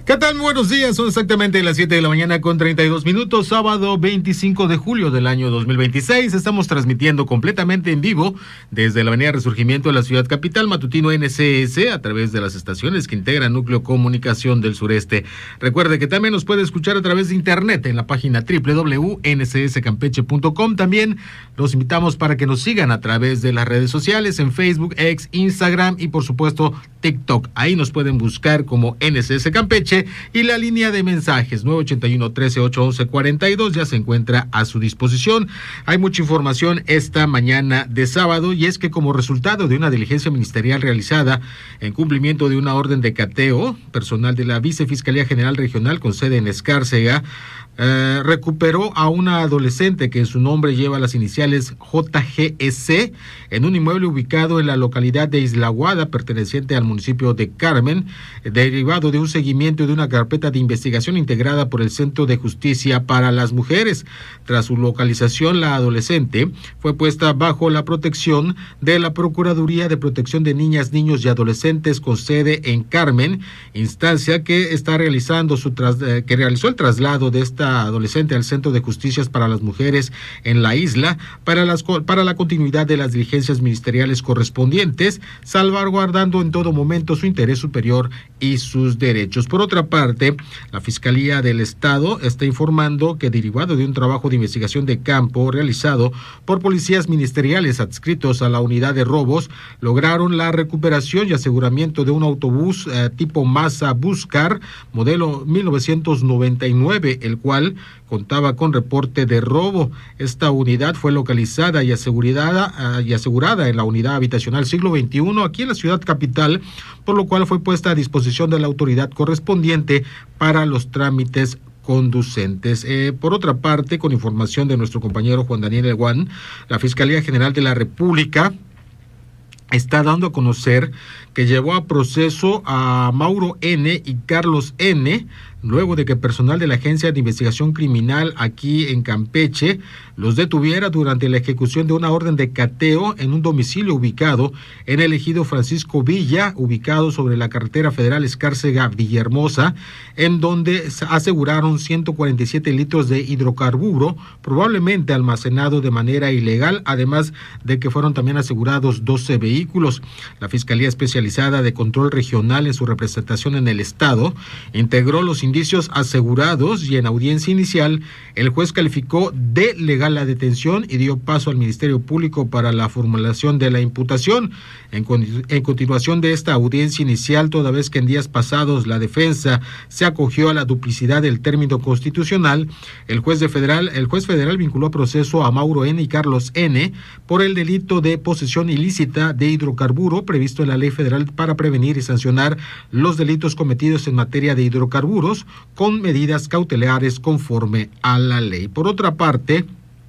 ¿Qué tal? Muy buenos días, son exactamente las 7 de la mañana con 32 minutos, sábado 25 de julio del año 2026. Estamos transmitiendo completamente en vivo desde la avenida Resurgimiento de la ciudad capital, matutino NCS, a través de las estaciones que integran Núcleo Comunicación del Sureste. Recuerde que también nos puede escuchar a través de internet en la página www.ncscampeche.com. También los invitamos para que nos sigan a través de las redes sociales en Facebook, X, Instagram y por supuesto TikTok. Ahí nos pueden buscar como NCS Campeche. Y la línea de mensajes 981-13-811-42 ya se encuentra a su disposición. Hay mucha información esta mañana de sábado, y es que como resultado de una diligencia ministerial realizada en cumplimiento de una orden de cateo, personal de la Vicefiscalía General Regional con sede en Escárcega recuperó a una adolescente que en su nombre lleva las iniciales JGEC en un inmueble ubicado en la localidad de Isla Aguada, perteneciente al municipio de Carmen, derivado de un seguimiento de una carpeta de investigación integrada por el Centro de Justicia para las Mujeres. Tras su localización, la adolescente fue puesta bajo la protección de la Procuraduría de Protección de Niñas, Niños y Adolescentes con sede en Carmen, instancia que está realizando que realizó el traslado de esta adolescente al Centro de Justicias para las Mujeres en la isla para la continuidad de las diligencias ministeriales correspondientes, salvaguardando en todo momento su interés superior y sus derechos. Por otra parte, la Fiscalía del Estado está informando que, derivado de un trabajo de investigación de campo realizado por policías ministeriales adscritos a la unidad de robos, lograron la recuperación y aseguramiento de un autobús tipo Mazda Buscar, modelo 1999, el cual contaba con reporte de robo. Esta unidad fue localizada y asegurada en la unidad habitacional siglo XXI aquí en la ciudad capital, por lo cual fue puesta a disposición de la autoridad correspondiente para los trámites conducentes. Por otra parte, con información de nuestro compañero Juan Daniel Eguán, la Fiscalía General de la República está dando a conocer que llevó a proceso a Mauro N. y Carlos N., luego de que personal de la Agencia de Investigación Criminal aquí en Campeche los detuviera durante la ejecución de una orden de cateo en un domicilio ubicado en el ejido Francisco Villa, ubicado sobre la carretera federal Escárcega-Villahermosa, en donde aseguraron 147 litros de hidrocarburo, probablemente almacenado de manera ilegal, además de que fueron también asegurados 12 vehículos. La Fiscalía Especializada de Control Regional, en su representación en el Estado, integró los indicios asegurados y en audiencia inicial el juez calificó de legal la detención y dio paso al Ministerio Público para la formulación de la imputación. En continuación de esta audiencia inicial, toda vez que en días pasados la defensa se acogió a la duplicidad del término constitucional, el juez federal vinculó a proceso a Mauro N. y Carlos N. por el delito de posesión ilícita de hidrocarburo previsto en la Ley Federal para prevenir y sancionar los delitos cometidos en materia de hidrocarburos con medidas cautelares conforme a la ley. Por otra parte,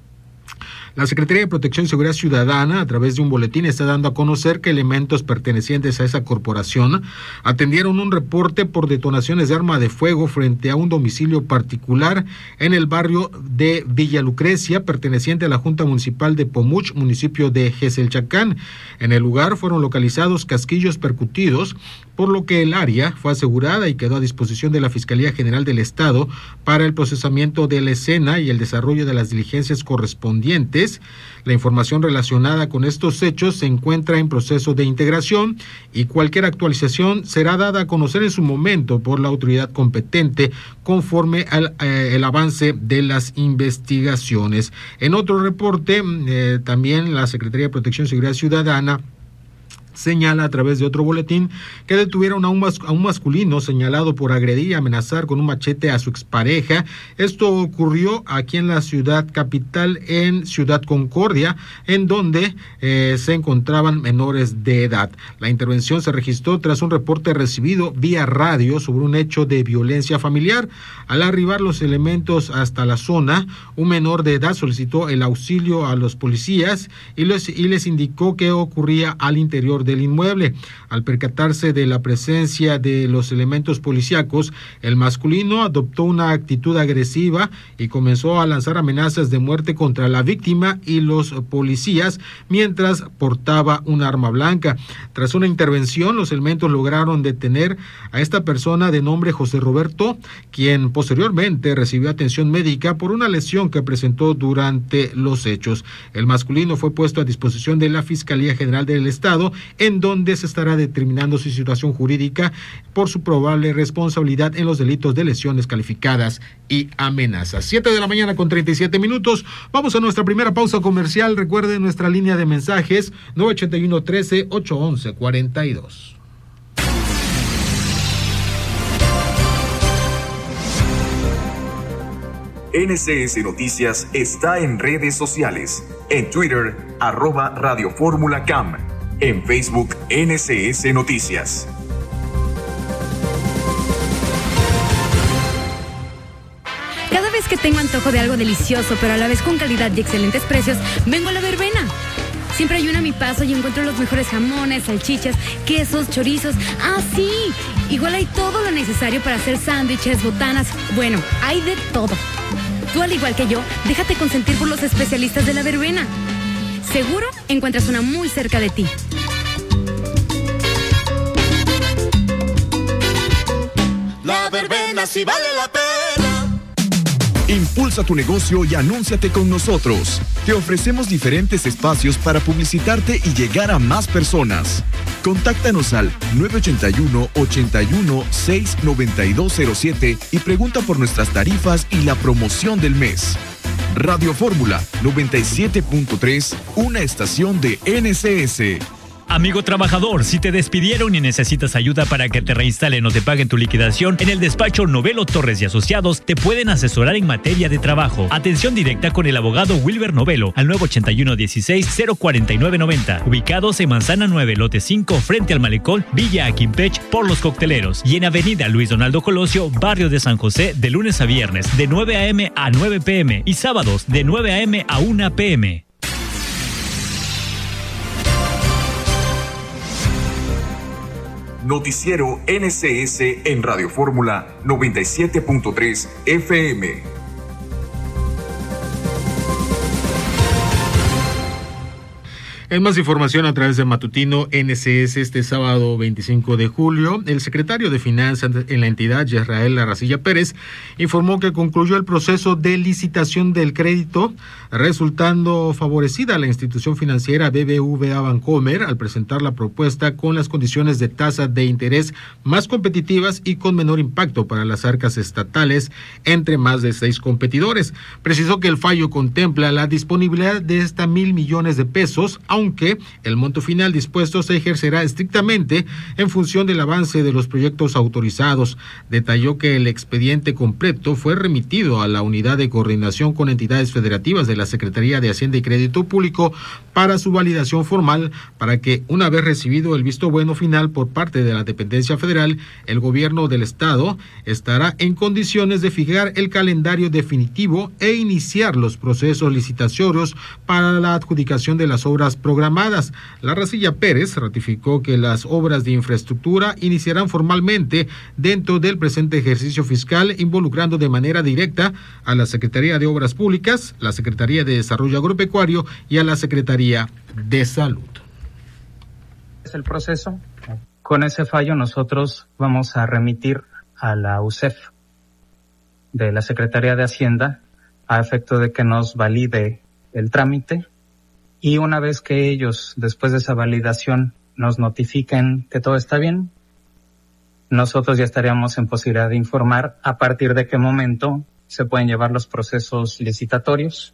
la Secretaría de Protección y Seguridad Ciudadana, a través de un boletín, está dando a conocer que elementos pertenecientes a esa corporación atendieron un reporte por detonaciones de arma de fuego frente a un domicilio particular en el barrio de Villa Lucrecia, perteneciente a la Junta Municipal de Pomuch, municipio de Geselchacán. En el lugar fueron localizados casquillos percutidos, por lo que el área fue asegurada y quedó a disposición de la Fiscalía General del Estado para el procesamiento de la escena y el desarrollo de las diligencias correspondientes. La información relacionada con estos hechos se encuentra en proceso de integración y cualquier actualización será dada a conocer en su momento por la autoridad competente conforme al el avance de las investigaciones. En otro reporte, también la Secretaría de Protección y Seguridad Ciudadana señala a través de otro boletín que detuvieron a un masculino señalado por agredir y amenazar con un machete a su expareja. Esto ocurrió aquí en la ciudad capital, en Ciudad Concordia, en donde se encontraban menores de edad. La intervención se registró tras un reporte recibido vía radio sobre un hecho de violencia familiar. Al arribar los elementos hasta la zona, un menor de edad solicitó el auxilio a los policías y les indicó que ocurría al interior del inmueble. Al percatarse de la presencia de los elementos policíacos, el masculino adoptó una actitud agresiva y comenzó a lanzar amenazas de muerte contra la víctima y los policías mientras portaba un arma blanca. Tras una intervención, los elementos lograron detener a esta persona de nombre José Roberto, quien posteriormente recibió atención médica por una lesión que presentó durante los hechos. El masculino fue puesto a disposición de la Fiscalía General del Estado, en donde se estará determinando su situación jurídica por su probable responsabilidad en los delitos de lesiones calificadas y amenazas. 7:37 a.m. Vamos a nuestra primera pausa comercial. Recuerden nuestra línea de mensajes 981-13-811-42. NCS Noticias está en redes sociales. En Twitter, @Radio Fórmula CAM. En Facebook, NCS Noticias. Cada vez que tengo antojo de algo delicioso, pero a la vez con calidad y excelentes precios, vengo a La Verbena. Siempre hay una a mi paso y encuentro los mejores jamones, salchichas, quesos, chorizos. ¡Ah, sí! Igual hay todo lo necesario para hacer sándwiches, botanas. Bueno, hay de todo. Tú, al igual que yo, déjate consentir por los especialistas de La Verbena. Seguro encuentras una muy cerca de ti. La Verbena sí vale la pena. Impulsa tu negocio y anúnciate con nosotros. Te ofrecemos diferentes espacios para publicitarte y llegar a más personas. Contáctanos al 981-81-69207 y pregunta por nuestras tarifas y la promoción del mes. Radio Fórmula 97.3, una estación de NCS. Amigo trabajador, si te despidieron y necesitas ayuda para que te reinstalen o te paguen tu liquidación, en el despacho Novelo Torres y Asociados te pueden asesorar en materia de trabajo. Atención directa con el abogado Wilber Novelo al 981-16-04990, ubicados en Manzana 9, lote 5, frente al malecón Villa Aquimpech por Los Cocteleros, y en avenida Luis Donaldo Colosio, barrio de San José, de lunes a viernes de 9 a.m. a 9 p.m. y sábados de 9 a.m. a 1 p.m. Noticiero NCS en Radio Fórmula 97.3 FM. En más información a través de Matutino NCS este sábado 25 de julio, el secretario de Finanzas en la entidad, Yesrael Arracilla Pérez, informó que concluyó el proceso de licitación del crédito, resultando favorecida la institución financiera BBVA Bancomer al presentar la propuesta con las condiciones de tasa de interés más competitivas y con menor impacto para las arcas estatales entre más de 6 competidores. Precisó que el fallo contempla la disponibilidad de hasta 1,000 millones de pesos, aunque el monto final dispuesto se ejercerá estrictamente en función del avance de los proyectos autorizados. Detalló que el expediente completo fue remitido a la Unidad de Coordinación con Entidades Federativas de la Secretaría de Hacienda y Crédito Público para su validación formal, para que, una vez recibido el visto bueno final por parte de la dependencia federal, el gobierno del estado estará en condiciones de fijar el calendario definitivo e iniciar los procesos licitatorios para la adjudicación de las obras programadas. Arracilla Pérez ratificó que las obras de infraestructura iniciarán formalmente dentro del presente ejercicio fiscal, involucrando de manera directa a la Secretaría de Obras Públicas, la Secretaría de Desarrollo Agropecuario y a la Secretaría de Salud. Es el proceso. Con ese fallo nosotros vamos a remitir a la UCEF de la Secretaría de Hacienda a efecto de que nos valide el trámite. Y una vez que ellos, después de esa validación, nos notifiquen que todo está bien, nosotros ya estaríamos en posibilidad de informar a partir de qué momento se pueden llevar los procesos licitatorios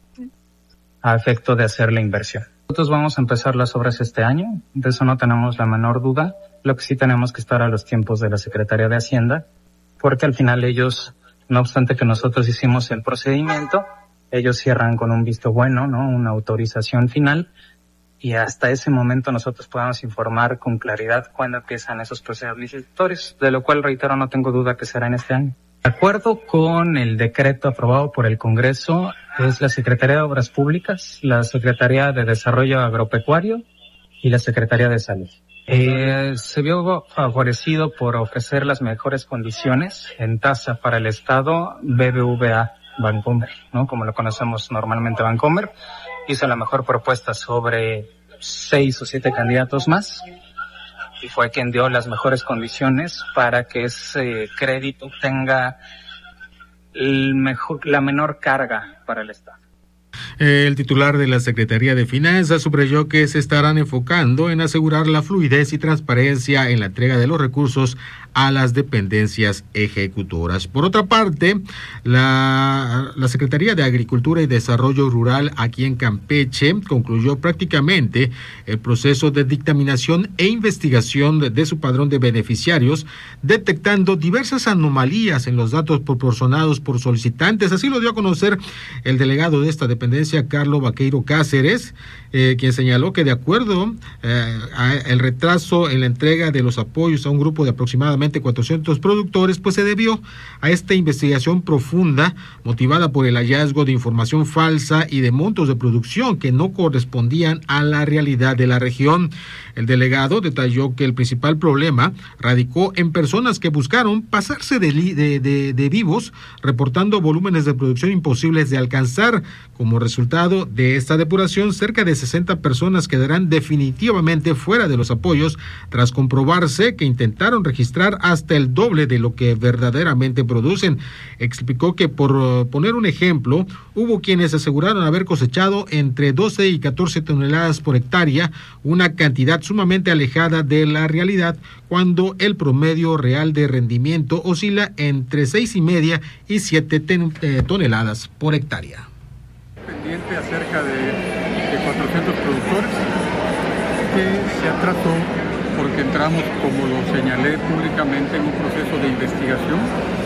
a efecto de hacer la inversión. Nosotros vamos a empezar las obras este año, de eso no tenemos la menor duda. Lo que sí tenemos que estar a los tiempos de la Secretaría de Hacienda, porque al final ellos, no obstante que nosotros hicimos el procedimiento, ellos cierran con un visto bueno, ¿no? Una autorización final, y hasta ese momento nosotros podamos informar con claridad cuándo empiezan esos procesos licitatorios, de lo cual, reitero, no tengo duda que será en este año. De acuerdo con el decreto aprobado por el Congreso, es la Secretaría de Obras Públicas, la Secretaría de Desarrollo Agropecuario y la Secretaría de Salud. Se vio favorecido por ofrecer las mejores condiciones en tasa para el Estado BBVA Bancomer, ¿no? Como lo conocemos normalmente Bancomer. Hizo la mejor propuesta sobre 6 o 7 candidatos más y fue quien dio las mejores condiciones para que ese crédito tenga la menor carga para el Estado. El titular de la Secretaría de Finanzas subrayó que se estarán enfocando en asegurar la fluidez y transparencia en la entrega de los recursos a las dependencias ejecutoras. Por otra parte, la Secretaría de Agricultura y Desarrollo Rural aquí en Campeche concluyó prácticamente el proceso de dictaminación e investigación de su padrón de beneficiarios, detectando diversas anomalías en los datos proporcionados por solicitantes. Así lo dio a conocer el delegado de esta dependencia, Carlos Vaqueiro Cáceres, quien señaló que de acuerdo al retraso en la entrega de los apoyos a un grupo de aproximadamente 400 productores, pues se debió a esta investigación profunda motivada por el hallazgo de información falsa y de montos de producción que no correspondían a la realidad de la región. El delegado detalló que el principal problema radicó en personas que buscaron pasarse de vivos, reportando volúmenes de producción imposibles de alcanzar. Como resultado de esta depuración, cerca de 60 personas quedarán definitivamente fuera de los apoyos tras comprobarse que intentaron registrar hasta el doble de lo que verdaderamente producen. Explicó que, por poner un ejemplo, hubo quienes aseguraron haber cosechado entre 12 y 14 toneladas por hectárea, una cantidad sumamente alejada de la realidad, cuando el promedio real de rendimiento oscila entre 6,5 y 7 toneladas por hectárea. Pendiente acerca de 400 productores que se atrasó porque entramos, como lo señalé públicamente, en un proceso de investigación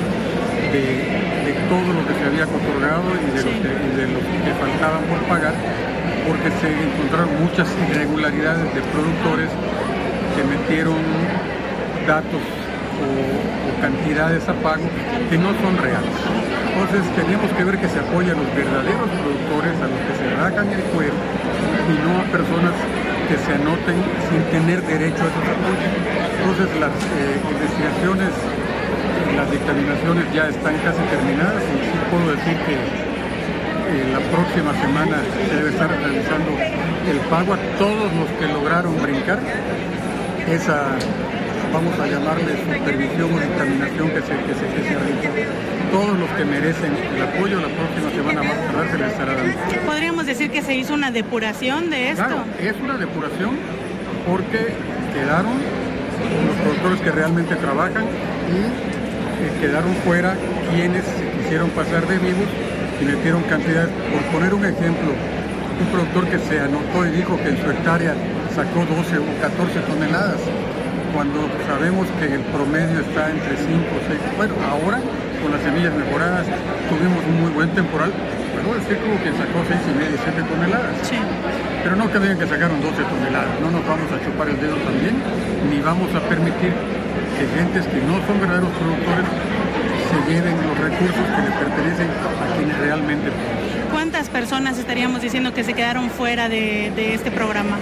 de todo lo que se había otorgado y de los que faltaban por pagar, porque se encontraron muchas irregularidades de productores que metieron datos o cantidades a pago que no son reales. Entonces teníamos que ver que se apoya a los verdaderos productores, a los que se rajan el cuero, y no a personas que se anoten sin tener derecho a esos apoyos. Entonces las investigaciones y las dictaminaciones ya están casi terminadas, y sí puedo decir que la próxima semana se debe estar realizando el pago a todos los que lograron brincar esa, vamos a llamarle, supervisión o dictaminación que se realizó. Todos los que merecen el apoyo, la próxima semana más tardar se les estará dando. ¿Podríamos decir que se hizo una depuración de esto? Claro, es una depuración porque quedaron los productores que realmente trabajan y quedaron fuera quienes se quisieron pasar de vivos y metieron cantidades. Por poner un ejemplo, un productor que se anotó y dijo que en su hectárea sacó 12 o 14 toneladas, cuando sabemos que el promedio está entre 5 o 6. Bueno, ahora con las semillas mejoradas tuvimos un muy buen temporal, puedo decir como que sacó 6,5 y 7 toneladas. Sí. Pero no que digan que sacaron 12 toneladas, no nos vamos a chupar el dedo también, ni vamos a permitir que gentes que no son verdaderos productores se lleven los recursos que le pertenecen a quienes realmente producen. ¿Cuántas personas estaríamos diciendo que se quedaron fuera de este programa?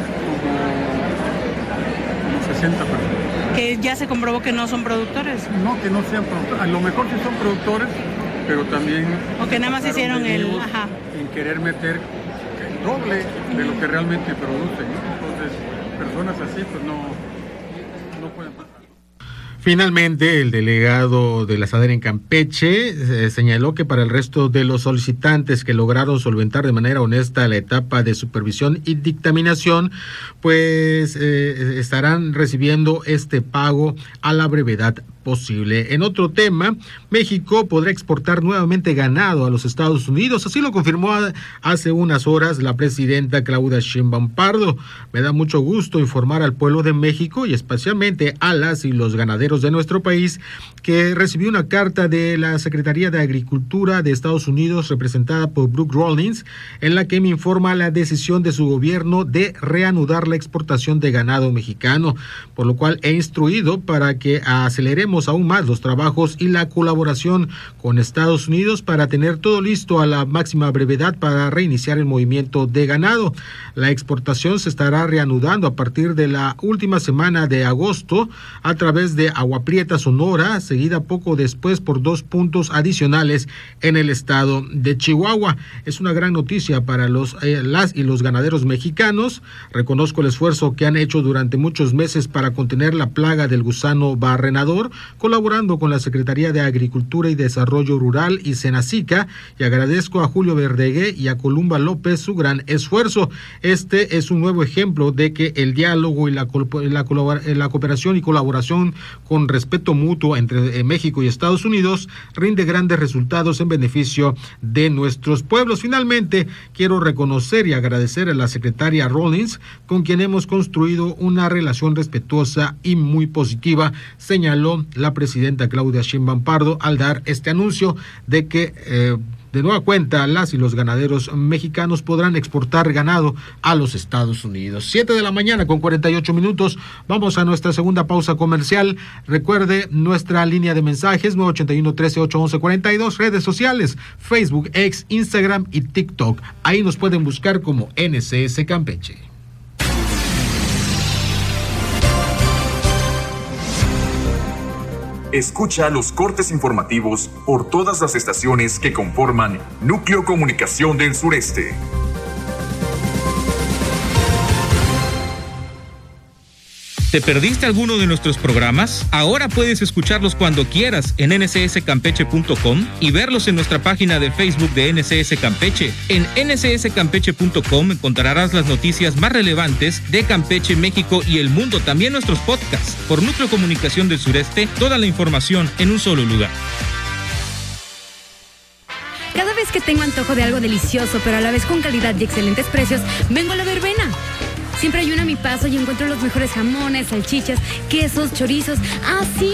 Como 60 personas. ¿Que ya se comprobó que no son productores? No, que no sean productores. A lo mejor sí son productores, pero también... O que nada más hicieron en querer meter el doble de lo que realmente producen, ¿no? Entonces, personas así pues no pueden pasar. Finalmente, el delegado de la SADER en Campeche señaló que para el resto de los solicitantes que lograron solventar de manera honesta la etapa de supervisión y dictaminación, pues estarán recibiendo este pago a la brevedad posible. En otro tema, México podrá exportar nuevamente ganado a los Estados Unidos, así lo confirmó hace unas horas la presidenta Claudia Sheinbaum Pardo. Me da mucho gusto informar al pueblo de México y especialmente a las y los ganaderos de nuestro país que recibí una carta de la Secretaría de Agricultura de Estados Unidos representada por Brooke Rollins, en la que me informa la decisión de su gobierno de reanudar la exportación de ganado mexicano, por lo cual he instruido para que aceleremos aceleremos aún más los trabajos y la colaboración con Estados Unidos para tener todo listo a la máxima brevedad para reiniciar el movimiento de ganado. La exportación se estará reanudando a partir de la última semana de agosto a través de Agua Prieta, Sonora, seguida poco después por 2 puntos adicionales en el estado de Chihuahua. Es una gran noticia para las y los ganaderos mexicanos. Reconozco el esfuerzo que han hecho durante muchos meses para contener la plaga del gusano barrenador, colaborando con la Secretaría de Agricultura y Desarrollo Rural y Senacica, y agradezco a Julio Verdegué y a Columba López su gran esfuerzo. Este es un nuevo ejemplo de que el diálogo y la cooperación y colaboración con respeto mutuo entre México y Estados Unidos rinde grandes resultados en beneficio de nuestros pueblos. Finalmente, quiero reconocer y agradecer a la secretaria Rawlings, con quien hemos construido una relación respetuosa y muy positiva, señaló la presidenta Claudia Sheinbaum Pardo al dar este anuncio de que de nueva cuenta, las y los ganaderos mexicanos podrán exportar ganado a los Estados Unidos. 7:48 a.m. Vamos a nuestra segunda pausa comercial. Recuerde nuestra línea de mensajes 981-13-811-42, redes sociales, Facebook, X, Instagram y TikTok. Ahí nos pueden buscar como NCS Campeche. Escucha los cortes informativos por todas las estaciones que conforman Núcleo Comunicación del Sureste. ¿Te perdiste alguno de nuestros programas? Ahora puedes escucharlos cuando quieras en ncscampeche.com y verlos en nuestra página de Facebook de NCS Campeche. En ncscampeche.com encontrarás las noticias más relevantes de Campeche, México y el mundo, también nuestros podcasts. Por Núcleo Comunicación del Sureste, toda la información en un solo lugar. Cada vez que tengo antojo de algo delicioso, pero a la vez con calidad y excelentes precios, vengo a La Verbena. Siempre hay uno a mi paso y encuentro los mejores jamones, salchichas, quesos, chorizos. ¡Ah, sí!